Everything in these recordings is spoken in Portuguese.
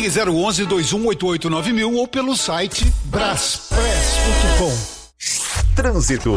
Ligue 011-2188-9000 ou pelo site braspress.com. Trânsito.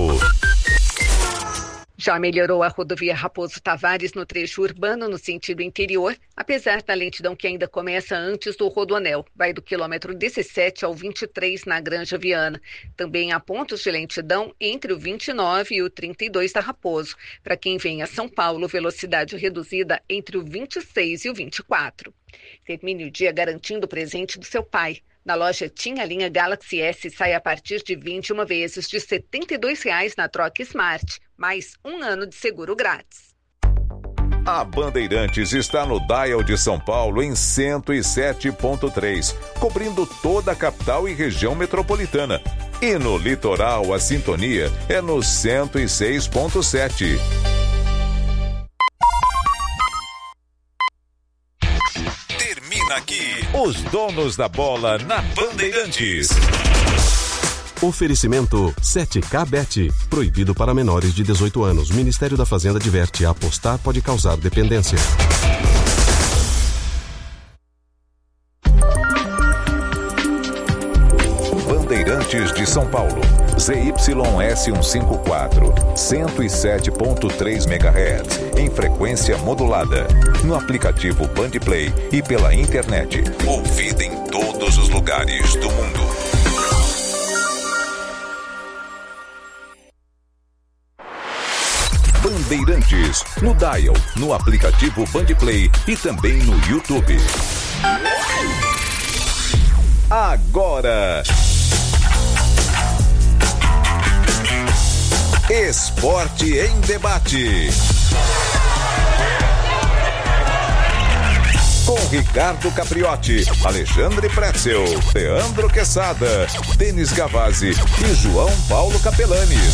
Já melhorou a rodovia Raposo Tavares no trecho urbano no sentido interior, apesar da lentidão que ainda começa antes do Rodoanel. Vai do quilômetro 17 ao 23 na Granja Viana. Também há pontos de lentidão entre o 29 e o 32 da Raposo. Para quem vem a São Paulo, velocidade reduzida entre o 26 e o 24. Termine o dia garantindo o presente do seu pai. Na loja Tim, a linha Galaxy S sai a partir de 21 vezes de R$ 72,00 na troca Smart, mais 1 ano de seguro grátis. A Bandeirantes está no Dial de São Paulo em 107.3, cobrindo toda a capital e região metropolitana. E no litoral, a sintonia é no 106.7. Aqui, os donos da bola na Bandeirantes. Oferecimento 7K Bet. Proibido para menores de 18 anos. Ministério da Fazenda adverte: apostar pode causar dependência. Bandeirantes de São Paulo. ZYS154, 107.3 MHz, em frequência modulada. No aplicativo Bandplay e pela internet. Ouvida em todos os lugares do mundo. Bandeirantes, no Dial, no aplicativo Bandplay e também no YouTube. Agora... Esporte em Debate. Com Ricardo Capriotti, Alexandre Pretzel, Leandro Quesada, Denis Gavazzi e João Paulo Capelanes.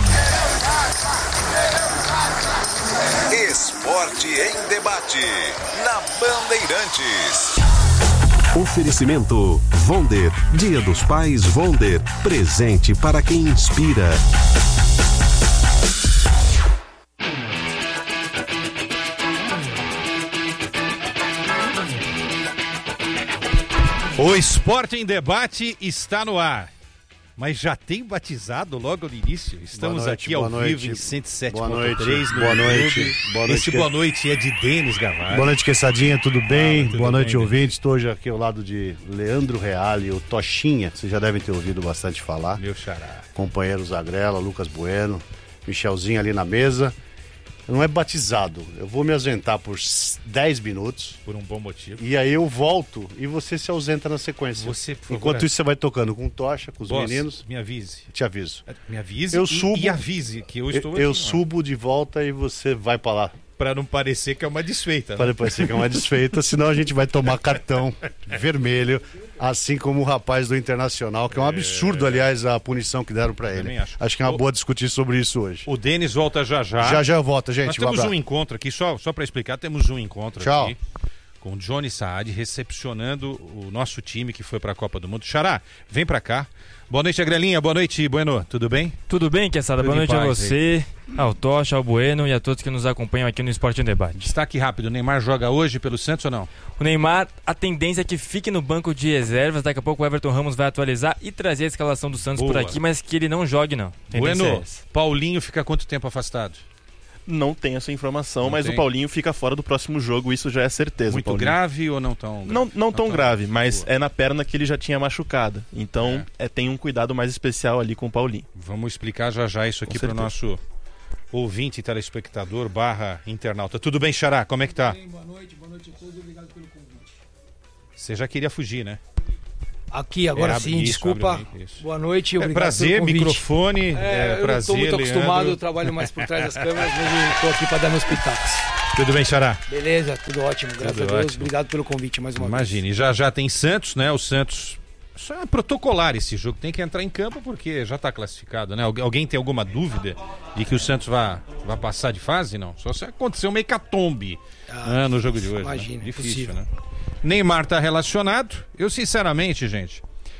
Esporte em Debate, na Bandeirantes. Oferecimento Vonder. Dia dos Pais Vonder. Presente para quem inspira. O Esporte em Debate está no ar, mas já tem batizado logo no início. Estamos aqui ao vivo em 107.3 no Boa noite. Esse boa noite é de Denis Gavazzi. Boa noite, Quessadinha, tudo bem? Boa noite, ouvintes. Estou hoje aqui ao lado de Leandro Reale, o Toshinha, vocês já devem ter ouvido bastante falar. Meu xará. Companheiro Zagrela, Lucas Bueno, Michelzinho ali na mesa. Não é batizado, eu vou me ausentar por 10 minutos. Por um bom motivo. E aí eu volto e você se ausenta na sequência. Você, por favor, enquanto isso você vai tocando com tocha, com os meninos. Me avise. Te aviso. Me avise e avise que eu estou aqui. Eu subo de volta e você vai pra lá. Pra não parecer que é uma desfeita. Para não parecer que é uma desfeita, senão a gente vai tomar cartão vermelho, assim como o rapaz do Internacional, que é um absurdo, aliás, a punição que deram pra ele. Acho que é uma boa discutir sobre isso hoje. O Denis volta já. Já volta, gente. Nós temos um encontro aqui, só pra explicar, temos um encontro aqui com o Johnny Saad, recepcionando o nosso time que foi pra Copa do Mundo. Xará, vem pra cá. Boa noite, Agrelinha. Boa noite, Bueno. Tudo bem? Tudo bem, Quesada. Boa noite a você, ao Tocha, ao Bueno e a todos que nos acompanham aqui no Esporte em Debate. Destaque rápido. O Neymar joga hoje pelo Santos ou não? O Neymar, a tendência é que fique no banco de reservas. Daqui a pouco o Everton Ramos vai atualizar e trazer a escalação do Santos por aqui, mas que ele não jogue, não. Bueno, Paulinho fica quanto tempo afastado? Não tem essa informação, mas o Paulinho fica fora do próximo jogo, isso já é certeza. Muito grave ou não tão grave? Não tão grave, mas é na perna que ele já tinha machucado. Então tem um cuidado mais especial ali com o Paulinho. Vamos explicar já isso aqui para o nosso ouvinte, telespectador, /internauta. Tudo bem, Xará? Como é que tá? Boa noite a todos, obrigado pelo convite. Você já queria fugir, né? Aqui, agora sim, desculpa. Boa noite, obrigado prazer, pelo convite. Microfone, eu prazer, não estou muito acostumado, Leandro. eu trabalho mais por trás das câmeras, mas estou aqui para dar meus pitacos. Tudo bem, Xará? Beleza, tudo ótimo, graças a Deus. Obrigado pelo convite mais uma vez. Imagine, já tem Santos, né? O Santos... Só é protocolar esse jogo, tem que entrar em campo porque já está classificado, né? Alguém tem alguma dúvida de que o Santos vai passar de fase? Não, só se acontecer uma hecatombe no jogo de hoje. Imagina, né? Difícil, possível. né? Neymar está relacionado. Eu, sinceramente, gente,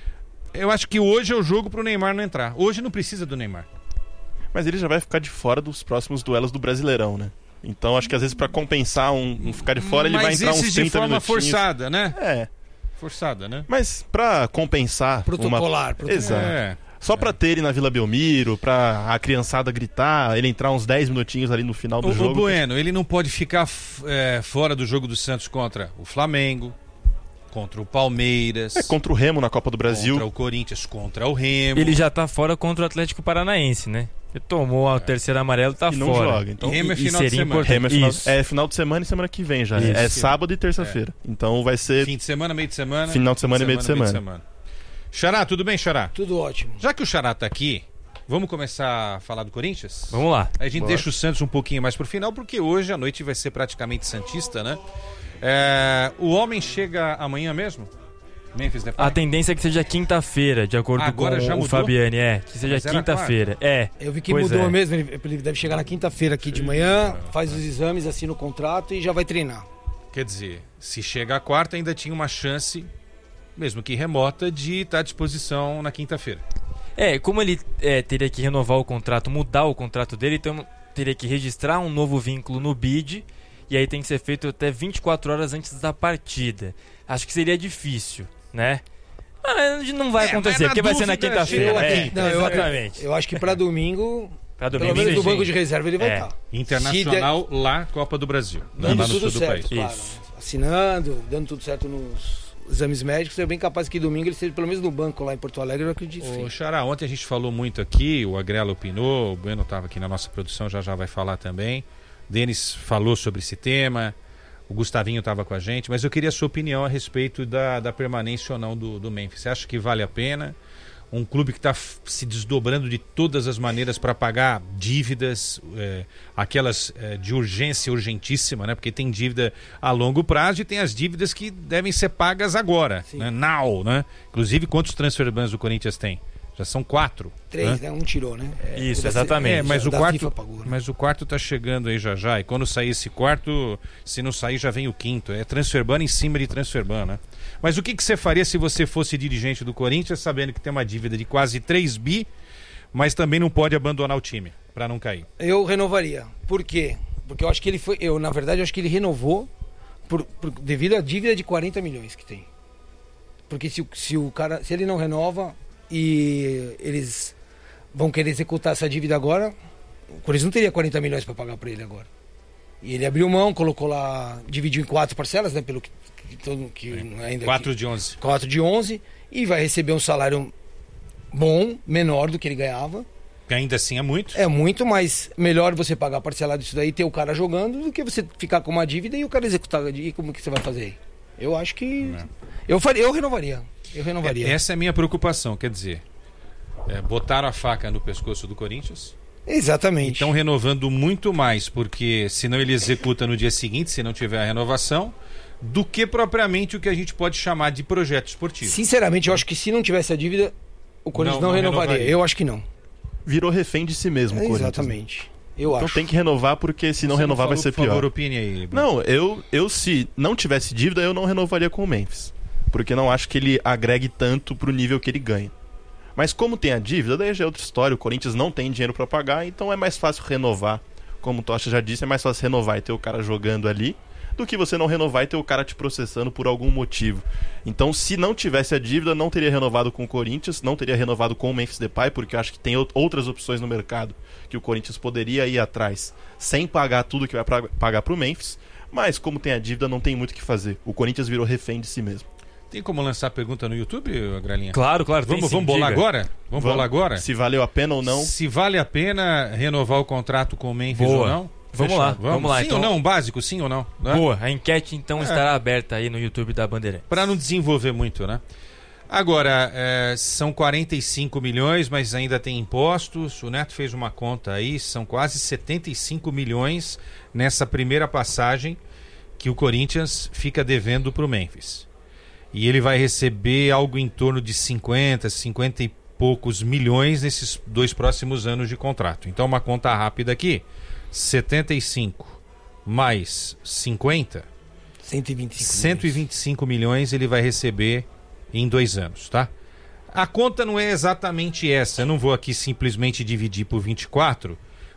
eu acho que hoje é o jogo pro Neymar não entrar. Hoje não precisa do Neymar. Mas ele já vai ficar de fora dos próximos duelos do Brasileirão, né? Então acho que às vezes para compensar um ficar de fora, ele vai entrar uns 30 minutinhos. Mas de forma forçada, né? forçada, né? Mas pra compensar... Protocolar. Exato. Só pra ter ele na Vila Belmiro, pra a criançada gritar, ele entrar uns 10 minutinhos ali no final do jogo. O Bueno, ele não pode ficar fora do jogo do Santos contra o Flamengo, contra o Palmeiras. Contra o Remo na Copa do Brasil. Contra o Corinthians, contra o Remo. Ele já tá fora contra o Atlético Paranaense, né? Ele tomou a terceira amarela, tá e fora. Não joga. Então, Remo é final de semana. Remo é final de semana e semana que vem já. É sábado e terça-feira. Então vai ser... Fim de semana, meio de semana. Final de semana e meio de semana. Xará, tudo bem, Xará? Tudo ótimo. Já que o Xará tá aqui, vamos começar a falar do Corinthians? Vamos lá. A gente deixa o Santos um pouquinho mais pro final, porque hoje a noite vai ser praticamente santista, né? O homem chega amanhã mesmo? Memphis Depay? A tendência é que seja quinta-feira, de acordo com o Fabiani. Que seja quinta-feira. Eu vi que mudou mesmo, ele deve chegar na quinta-feira aqui de manhã, faz os exames, assina o contrato e já vai treinar. Quer dizer, se chega a quarta, ainda tinha uma chance, mesmo que remota, de estar à disposição na quinta-feira. Como ele teria que renovar o contrato, mudar o contrato dele, então teria que registrar um novo vínculo no BID, e aí tem que ser feito até 24 horas antes da partida. Acho que seria difícil, né? Mas não vai acontecer, porque vai ser na quinta-feira. Eu acho que para domingo... Pelo menos no banco de reserva ele vai estar. Internacional lá, Copa do Brasil. Dando lá no tudo sul certo, do país. claro. Assinando, dando tudo certo nos exames médicos, é bem capaz que domingo ele seja pelo menos no banco lá em Porto Alegre, eu acredito. Ô, Xará, ontem a gente falou muito aqui, o Agrelo opinou, o Bueno estava aqui na nossa produção, já vai falar também. Denis falou sobre esse tema, o Gustavinho estava com a gente, mas eu queria a sua opinião a respeito da permanência ou não do Memphis. Você acha que vale a pena? Um clube que está se desdobrando de todas as maneiras para pagar dívidas, aquelas de urgência, urgentíssima, né? Porque tem dívida a longo prazo e tem as dívidas que devem ser pagas agora, né? Now, né? Inclusive, quantos transfer bans o Corinthians tem? Já são 4. 3, né? Um tirou, né? Isso, exatamente. Mas o quarto tá chegando aí já. E quando sair esse quarto, se não sair, já vem o quinto. É transfer ban em cima de transfer ban, né? Mas o que você faria se você fosse dirigente do Corinthians, sabendo que tem uma dívida de quase 3 bi, mas também não pode abandonar o time, para não cair? Eu renovaria. Por quê? Porque eu acho que ele foi... na verdade, eu acho que ele renovou devido à dívida de 40 milhões que tem. Porque se ele não renova... e eles vão querer executar essa dívida agora, o Corinthians não teria 40 milhões para pagar para ele agora. E ele abriu mão, colocou lá, dividiu em 4 parcelas, né, pelo que ainda 4 de 11. 4 de 11, e vai receber um salário bom, menor do que ele ganhava. Que ainda assim é muito. É muito, mas melhor você pagar parcelado isso daí, ter o cara jogando, do que você ficar com uma dívida e o cara executar. E como que você vai fazer aí? Eu acho que... Eu renovaria. Essa é a minha preocupação, quer dizer, botaram a faca no pescoço do Corinthians. Exatamente. Estão renovando muito mais, porque senão ele executa no dia seguinte, se não tiver a renovação, do que propriamente o que a gente pode chamar de projeto esportivo. Sinceramente, eu acho que se não tivesse a dívida, o Corinthians não renovaria. Eu acho que não. Virou refém de si mesmo, o Corinthians. Exatamente. Então tem que renovar, porque se não renovar vai ser pior. Por favor, opine aí. Não, eu se não tivesse dívida, eu não renovaria com o Memphis. Porque não acho que ele agregue tanto pro nível que ele ganha. Mas como tem a dívida, daí já é outra história. O Corinthians não tem dinheiro para pagar, então é mais fácil renovar. Como o Tocha já disse, é mais fácil renovar e ter o cara jogando ali do que você não renovar e ter o cara te processando por algum motivo. Então, se não tivesse a dívida, não teria renovado com o Corinthians, não teria renovado com o Memphis Depay, porque eu acho que tem outras opções no mercado que o Corinthians poderia ir atrás sem pagar tudo que vai pagar pro Memphis. Mas como tem a dívida, não tem muito o que fazer. O Corinthians virou refém de si mesmo. Tem como lançar pergunta no YouTube, Gralinha? Claro. Vamos bolar agora? Vamos bolar agora? Se valeu a pena ou não. Se vale a pena renovar o contrato com o Memphis ou não? Vamos lá. Sim então... ou não? Básico, sim ou não? Boa, a enquete então estará aberta aí no YouTube da Bandeirantes. Para não desenvolver muito, né? Agora, são 45 milhões, mas ainda tem impostos. O Neto fez uma conta aí, são quase 75 milhões nessa primeira passagem que o Corinthians fica devendo para o Memphis. E ele vai receber algo em torno de 50 e poucos milhões nesses 2 próximos anos de contrato. Então, uma conta rápida aqui, 75 mais 50, 125 milhões ele vai receber em 2 anos, tá? A conta não é exatamente essa, eu não vou aqui simplesmente dividir por 24,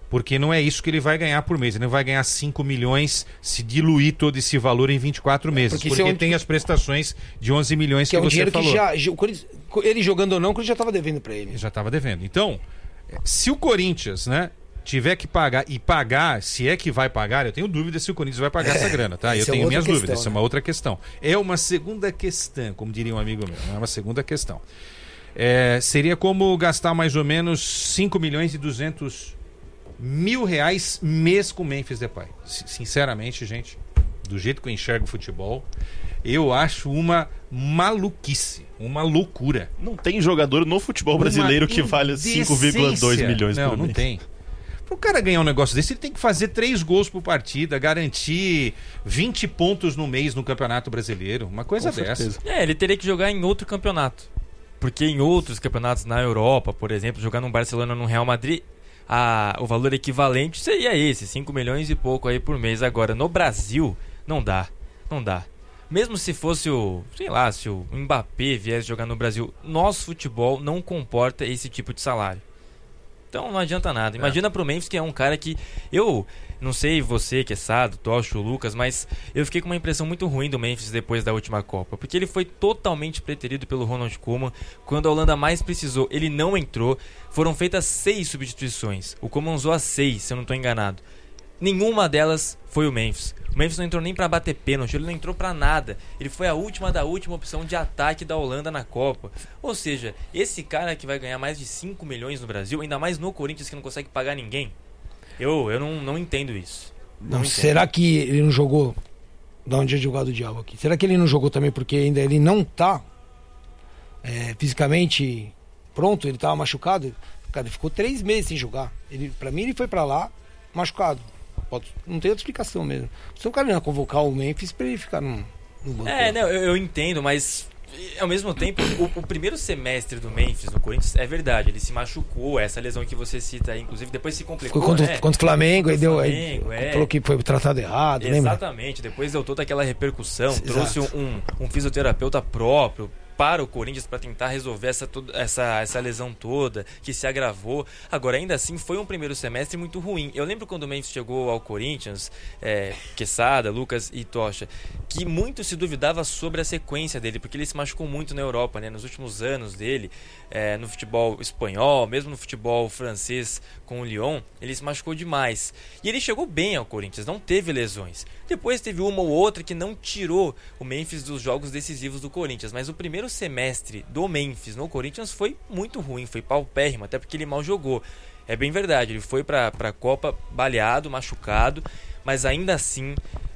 Porque não é isso que ele vai ganhar por mês. Ele não vai ganhar 5 milhões se diluir todo esse valor em 24 meses. Porque tem as prestações de 11 milhões que você falou. Que ele jogando ou não, que ele já estava devendo para ele. Ele já estava devendo. Então, se o Corinthians, né, tiver que pagar, se é que vai pagar, eu tenho dúvida se o Corinthians vai pagar essa grana, tá? Eu tenho minhas dúvidas, essa é uma outra questão. É uma segunda questão, como diria um amigo meu, é uma segunda questão. Seria como gastar mais ou menos 5 milhões e 200 mil reais mês com o Memphis Depay. Sinceramente, gente, do jeito que eu enxergo o futebol, eu acho uma maluquice, uma loucura. Não tem jogador no futebol brasileiro que vale 5,2 milhões por mês. Não tem. Para o cara ganhar um negócio desse, ele tem que fazer 3 gols por partida, garantir 20 pontos no mês no Campeonato Brasileiro, uma coisa dessa. Ele teria que jogar em outro campeonato. Porque em outros campeonatos na Europa, por exemplo, jogar no Barcelona ou no Real Madrid, o valor equivalente seria esse, 5 milhões e pouco aí por mês. Agora, no Brasil, não dá. Mesmo se fosse se o Mbappé viesse jogar no Brasil, nosso futebol não comporta esse tipo de salário. Então não adianta nada. Imagina pro Memphis, que é um cara que eu não sei você, Quesada, Tocho, Lucas, mas eu fiquei com uma impressão muito ruim do Memphis depois da última Copa, porque ele foi totalmente preterido pelo Ronald Koeman. Quando a Holanda mais precisou, ele não entrou. Foram feitas 6 substituições. O Koeman usou as 6, se eu não estou enganado. Nenhuma delas foi o Memphis. O Memphis não entrou nem para bater pênalti, ele não entrou para nada. Ele foi a última da última opção de ataque da Holanda na Copa. Ou seja, esse cara que vai ganhar mais de 5 milhões no Brasil, ainda mais no Corinthians que não consegue pagar ninguém, eu não entendo isso. Não entendo. Será que ele não jogou? Da onde é jogado o diabo aqui? Será que ele não jogou também porque ainda ele não tá fisicamente pronto? Ele tava machucado? Cara, ele ficou 3 meses sem jogar. Pra mim ele foi pra lá machucado. Não tem outra explicação mesmo. Se o cara não ia convocar o Memphis pra ele ficar no banco. Eu entendo, mas ao mesmo tempo, o primeiro semestre do Memphis no Corinthians, é verdade, ele se machucou, essa lesão que você cita aí, inclusive depois se complicou. Foi contra o Flamengo, falou que foi tratado errado, exatamente, lembra? Depois deu toda aquela repercussão, trouxe um fisioterapeuta próprio para o Corinthians para tentar resolver essa lesão toda que se agravou. Agora, ainda assim, foi um primeiro semestre muito ruim. Eu lembro quando o Memphis chegou ao Corinthians, Quesada, Lucas e Tocha, que muito se duvidava sobre a sequência dele, porque ele se machucou muito na Europa, né? Nos últimos anos dele, no futebol espanhol, mesmo no futebol francês com o Lyon, ele se machucou demais. E ele chegou bem ao Corinthians, não teve lesões. Depois teve uma ou outra que não tirou o Memphis dos jogos decisivos do Corinthians, mas o primeiro semestre do Memphis no Corinthians foi muito ruim, foi paupérrimo, até porque ele mal jogou. É bem verdade, ele foi para a Copa baleado, machucado, mas ainda assim,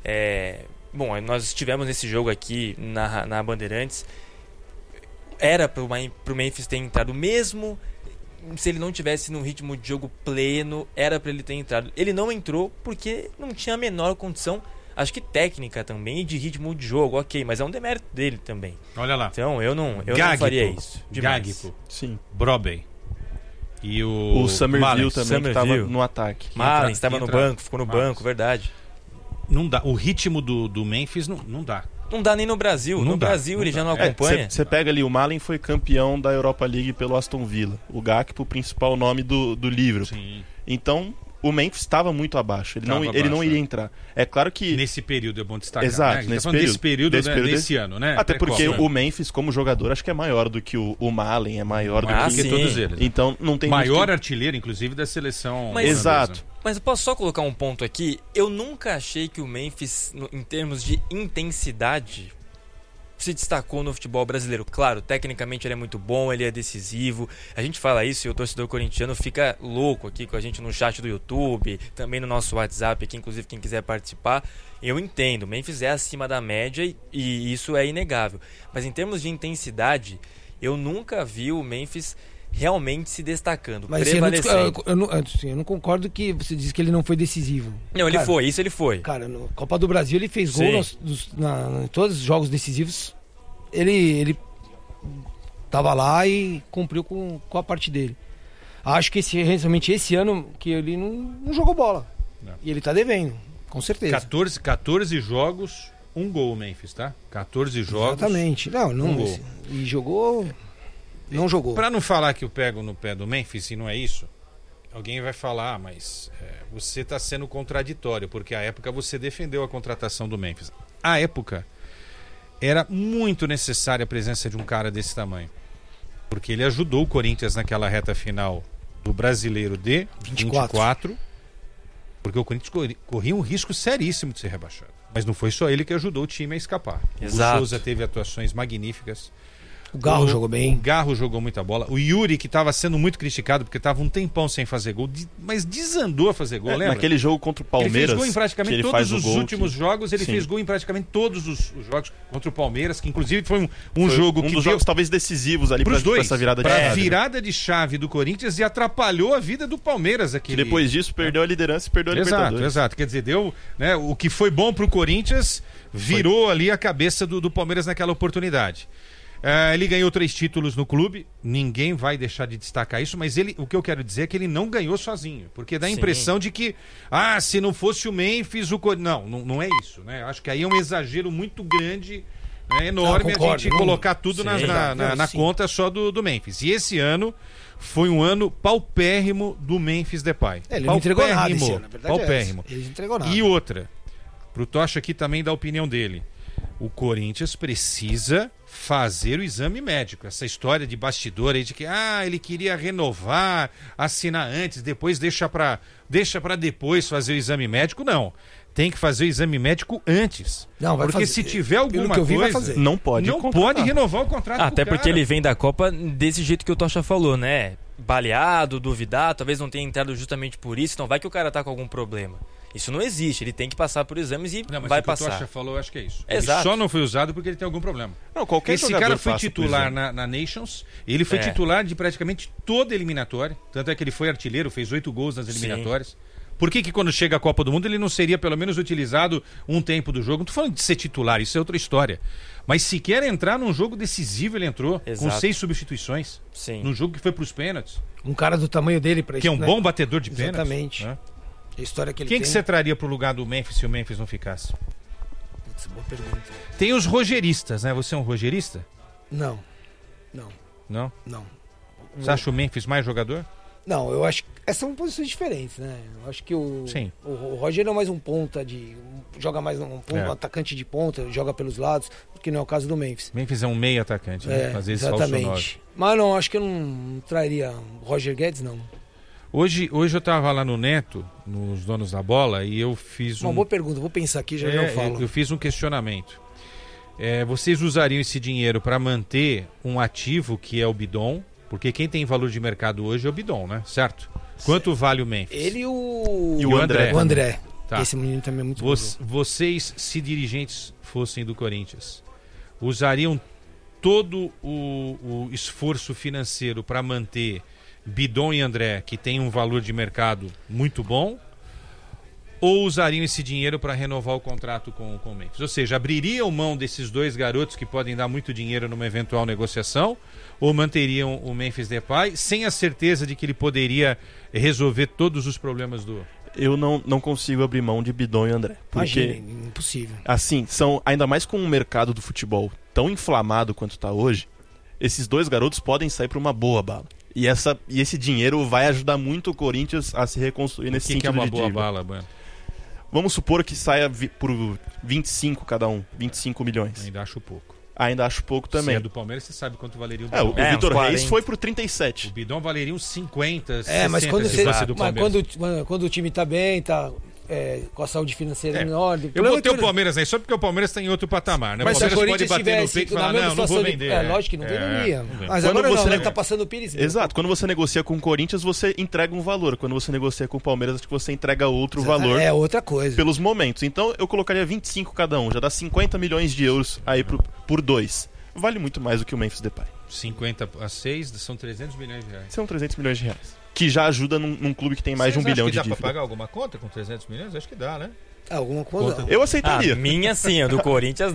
nós estivemos nesse jogo aqui na Bandeirantes, era para o Memphis ter entrado, mesmo se ele não tivesse num ritmo de jogo pleno, era para ele ter entrado. Ele não entrou porque não tinha a menor condição, acho que técnica também, e de ritmo de jogo, ok, mas é um demérito dele também. Olha lá. Então eu não faria isso. Gagpo, sim. Brobey. E o Summerville também, que estava no ataque. Malin estava no banco, ficou no banco, verdade. Não dá. O ritmo do Memphis não dá. Não dá nem no Brasil. No Brasil ele já não acompanha. Você pega ali, o Malin foi campeão da Europa League pelo Aston Villa. O Gakpo, o principal nome do Liverpool. Sim. Então, o Memphis estava muito abaixo. Ele não iria entrar. É claro que... Nesse período é bom destacar. Exato, né? Nesse período desse ano, né? Até porque o Memphis, como jogador, acho que é maior do que o Malin, é maior do que todos eles. Então, não tem maior artilheiro, inclusive, da seleção. Exato. Mas eu posso só colocar um ponto aqui? Eu nunca achei que o Memphis, em termos de intensidade, se destacou no futebol brasileiro. Claro, tecnicamente ele é muito bom, ele é decisivo. A gente fala isso e o torcedor corintiano fica louco aqui com a gente no chat do YouTube, também no nosso WhatsApp aqui, inclusive quem quiser participar. Eu entendo, o Memphis é acima da média e isso é inegável. Mas em termos de intensidade, eu nunca vi o Memphis realmente se destacando, prevalecendo. Eu não concordo que você disse que ele não foi decisivo. Não, ele foi. Cara, na Copa do Brasil ele fez gol em todos os jogos decisivos. Ele tava lá e cumpriu com a parte dele. Acho que realmente esse ano que ele não jogou bola. Não. E ele tá devendo, com certeza. 14 jogos, um gol o Memphis, tá? 14 jogos. Exatamente. Um gol. E jogou... Não jogou. Para não falar que eu pego no pé do Memphis, e não é isso, alguém vai falar, mas você está sendo contraditório, porque à época você defendeu a contratação do Memphis. À época, era muito necessária a presença de um cara desse tamanho, porque ele ajudou o Corinthians naquela reta final do Brasileiro de 24, porque o Corinthians corria um risco seríssimo de ser rebaixado. Mas não foi só ele que ajudou o time a escapar. Exato. O Souza teve atuações magníficas. O Garro jogou bem. O Garro jogou muita bola. O Yuri, que estava sendo muito criticado porque estava um tempão sem fazer gol, mas desandou a fazer gol, lembra? Naquele jogo contra o Palmeiras, ele fez gol em praticamente todos os últimos jogos. Ele Sim. fez gol em praticamente todos os jogos contra o Palmeiras, que inclusive foi um jogo que dos jogos talvez decisivos ali para essa virada de chave. Para a virada de chave do Corinthians e atrapalhou a vida do Palmeiras aqui. Depois disso perdeu a liderança e perdeu a Libertadores. Exato. Quer dizer, deu, né, o que foi bom para o Corinthians virou ali a cabeça do Palmeiras naquela oportunidade. Ele ganhou 3 títulos no clube, ninguém vai deixar de destacar isso, mas o que eu quero dizer é que ele não ganhou sozinho, porque dá a impressão de que, se não fosse o Memphis, o Corinthians... Não é isso, né? Acho que aí é um exagero muito grande, né, enorme, a gente colocar tudo na conta só do Memphis. E esse ano foi um ano paupérrimo do Memphis Depay. Ele não entregou nada esse ano, na verdade paupérrimo. Ele não entregou nada. E outra, pro Tocha aqui também dá a opinião dele. O Corinthians precisa fazer o exame médico. Essa história de bastidor aí de que ele queria renovar, assinar antes, depois deixa para depois fazer o exame médico. Não. Tem que fazer o exame médico antes. Não, vai porque fazer. Se tiver alguma coisa, não pode renovar o contrato. Até porque ele vem da Copa desse jeito que o Tocha falou, né? Baleado, duvidar, talvez não tenha entrado justamente por isso. Então vai que o cara tá com algum problema. Isso não existe, ele tem que passar por exames e vai passar. O que o Tocha falou, acho que é isso. Exato. Ele só não foi usado porque ele tem algum problema. Não, qualquer Esse cara foi titular na Nations, ele foi titular de praticamente toda a eliminatória, tanto é que ele foi artilheiro, fez 8 gols nas eliminatórias. Sim. Por que quando chega a Copa do Mundo ele não seria pelo menos utilizado um tempo do jogo? Não tô falando de ser titular, isso é outra história. Mas se quer entrar num jogo decisivo, ele entrou. Exato. Com 6 substituições. Sim. Num jogo que foi pros pênaltis. Um cara do tamanho dele para isso. Que é um bom batedor de pênaltis. Exatamente. Né? A história que ele Quem tem... que você traria pro lugar do Memphis se o Memphis não ficasse? Putz, boa pergunta. Tem os rogeristas, né? Você é um rogerista? Não. Você acha o Memphis mais jogador? Não, eu acho que são posições diferentes, né? Eu acho que o Roger é mais um ponta joga mais um atacante de ponta, joga pelos lados, que não é o caso do Memphis. Memphis é um meio atacante, né? Às vezes exatamente. Mas não, acho que eu não traria o Roger Guedes, não. Hoje eu tava lá no Neto, nos Donos da Bola, e eu fiz uma boa pergunta, vou pensar aqui, já eu falo. Eu fiz um questionamento. Vocês usariam esse dinheiro para manter um ativo que é o Bidon? Porque quem tem valor de mercado hoje é o Bidon, né? Certo? Quanto vale o Memphis? Ele e o André. O André. Tá. Esse menino também é muito bom. Vocês, se dirigentes fossem do Corinthians, usariam todo o esforço financeiro para manter Bidon e André, que tem um valor de mercado muito bom, ou usariam esse dinheiro para renovar o contrato com o Memphis? Ou seja, abririam mão desses 2 garotos que podem dar muito dinheiro numa eventual negociação, ou manteriam o Memphis Depay sem a certeza de que ele poderia resolver todos os problemas do... Eu não consigo abrir mão de Bidon e André. Porque, imagina, impossível. Assim, ainda mais com o mercado do futebol tão inflamado quanto está hoje, esses 2 garotos podem sair para uma boa bala. E esse dinheiro vai ajudar muito o Corinthians a se reconstruir nesse sentido de dívida. O que é uma boa bala, Bueno? Vamos supor que saia por 25 cada um, 25 milhões. Ainda acho pouco. Ainda acho pouco também. Se é do Palmeiras, você sabe quanto valeria o Bidon. O Vitor Reis foi por 37. O Bidon valeria uns 50, 60 mas quando se fosse do Palmeiras. Quando o time tá bem, tá com a saúde financeira em ordem. Eu botei o Palmeiras aí só porque o Palmeiras está em outro patamar, né? Mas o Palmeiras pode bater no peito e falar, não vou vender. Lógico que não venderia. Mas agora ele tá passando o Pires. Exato, quando você negocia com o Corinthians, você entrega um valor. Quando você negocia com o Palmeiras, acho que você entrega outro valor. É outra coisa. Pelos momentos. Então eu colocaria 25 cada um, já dá 50 milhões de euros aí por 2. Vale muito mais do que o Memphis Depay. 50 a 6 são 300 milhões de reais. São 300 milhões de reais. Que já ajuda num clube que tem mais de 1 bilhão de dívida. Dá pra pagar alguma conta com 300 milhões? Acho que dá, né? Alguma conta. Eu aceitaria. Minha sim, a do Corinthians